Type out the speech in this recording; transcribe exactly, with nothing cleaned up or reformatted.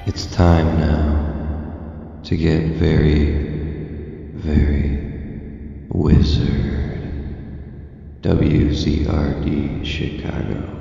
It's time now to get very, very wizard. W Z R D Chicago.